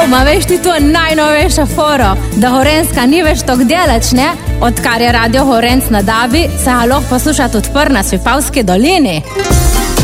ma veš ti to najnovejša foro, da Gorenjska ni več tok delač, ne? Odkar je radio Gorenc na Dabi, se ga lahko poslušati odpr na Svipavski dolini.